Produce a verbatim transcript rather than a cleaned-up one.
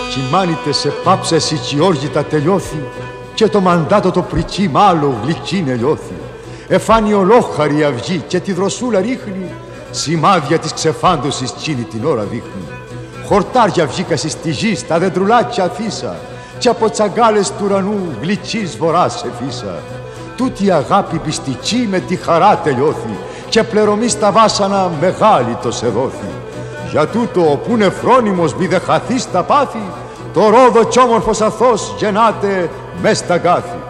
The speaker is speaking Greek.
Κυμάνιτε σε πάψα σιτσιόργητα τελειώθη και το μαντάτο το πριτσί μάλλο γλυκίνε λιώθη. Εφάνει ολόχαρη αυγή και τη δροσούλα ρίχνει, σημάδια της ξεφάντωσης τσίνη την ώρα δείχνει. Χορτάρια βγήκασι στη γη στα δεντρουλάκια αφήσα και από τσαγκάλες του ουρανού γλυκής βοράς εφήσα. Τούτη η αγάπη πιστική με τη χαρά τελειώθη και πληρωμή στα βάσανα μεγάλη το σε δόθη. Για τούτο που είναι φρόνιμος μη δε χαθεί στα πάθη, το ρόδο κι όμορφος αθός γεννάται μες στα γκάθη.